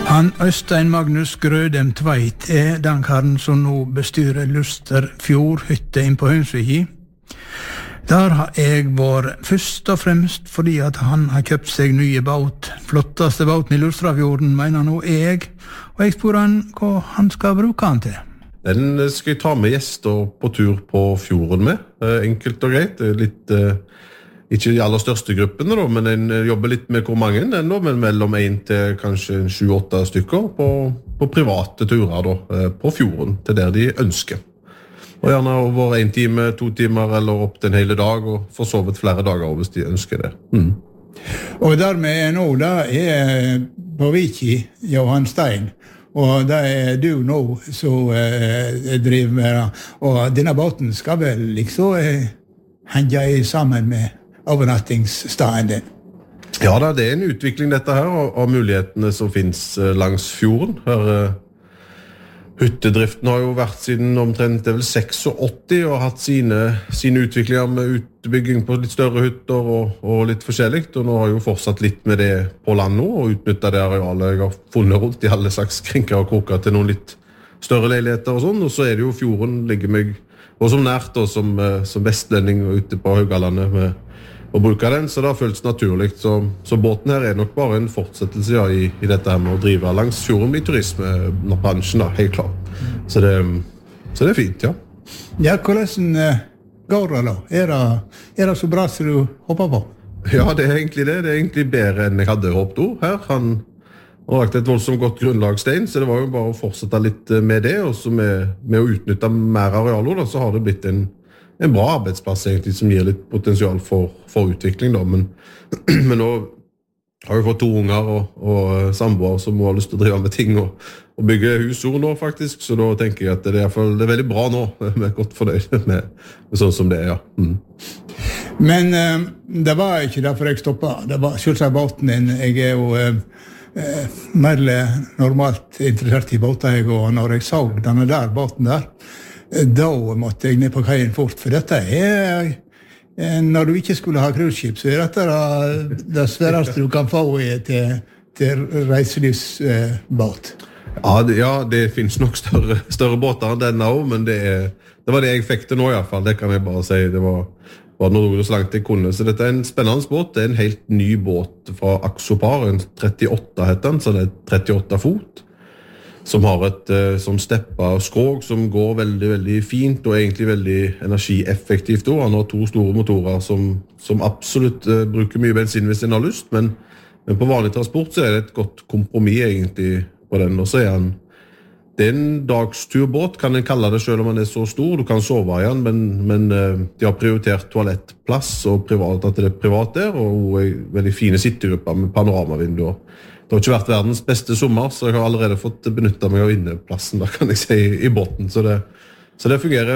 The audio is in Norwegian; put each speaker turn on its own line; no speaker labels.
Han Øystein Magnus Grødem Tveit den karen som nå bestyrer Luster Fjordhytte inn på Hønsviki. Der har jeg vært først og fremst fordi at han har kjøpt seg nye båt. Flotteste båten i Lustrafjorden, mener nå jeg. Og jeg spør han hva han skal bruke han til.
Den skal jeg ta med gjester på tur på fjorden med. Enkelt og greit. Litt, ikke de aller største gruppene, da, men en jobber litt med hvor mange ennå, men mellom 1 til kanskje 7-8 stykker på private turer da, på fjorden, til der de ønsker. Og gjerne over 1 time, 2 timer, eller opp til en hele dag, og forsovet flere dager hvis de ønsker det. Mm.
Og dermed nå, da på Viki, Johan Stein, og det du nå som driver med det. Og denne båten skal vel liksom henge sammen med overnattingsstaden din?
Ja, det en utvikling dette her, av mulighetene som finnes langs fjorden. Her, hyttedriften har jo vært siden omtrent 86 og hatt sine utviklinger med utbygging på litt større hytter og litt forskjellig. Og nå har jeg jo fortsatt litt med det på land nå, og utnyttet det arealet jeg har funnet rundt i alle slags krinker og kroker til noen litt større leiligheter og sånn. Og så det jo fjorden ligger meg og som nært og som vestlending ute på Haugalandet med å bruke den, så det har føltes naturlig. Så båten her nok bare en fortsettelse ja, i dette her med å drive langs fjorden i turismebransjen, da, helt klart. Så det fint, ja.
Ja, hvordan går det da? Det så bra som du håper på?
Ja, det egentlig det. Det egentlig bedre enn jeg hadde håpet også her. Han har lagt et voldsomt godt grunnlagstein, så det var jo bare å fortsette litt med det, og så med å utnytte mer arealer, da, så har det blitt en bra arbeidsplass egentlig, som gir litt potensial for utvikling da, men nå har jeg fått 2 unger og samboer som har lyst til å drive med ting og bygge husord nå faktisk, så da tenker jeg at det er veldig bra nå, vi godt fornøyd med sånn som det ja. Mm.
Men det var ikke derfor jeg stoppet, det var selvsagt båten din, jeg jo mer normalt interessert i båter, og når jeg så denne der båten der, da måtte jeg ned på kaien fort, for dette når du ikke skulle ha cruiseskip, så dette det sværeste du kan få til reiselivsbåt.
Ja, det finnes nok større båter enn denne også, men det var det jeg fikk til nå i hvert fall, det kan jeg bare si, det var noe så langt jeg kunne, så dette en spennende båt, det en helt ny båt fra Axopar, en 38 heter den, så det 38 fot, som har et som steppa skrog som går veldig, veldig fint og egentlig veldig energieffektivt. Han har 2 store motorer som absolutt bruker mye bensin hvis den har lyst, men på vanlig transport så det et godt kompromiss egentlig på den. Og så det en dagsturbåt, kan en kalle det selv om den så stor. Du kan sove i den, men de har prioritert toalettplass og at det privat der, og veldig fine sittegrupper med panoramavinduer. Det har ikke vært verdens beste sommer, så jeg har allerede fått benyttet meg av inneplassen, da kan jeg si, i båten. Så det fungerer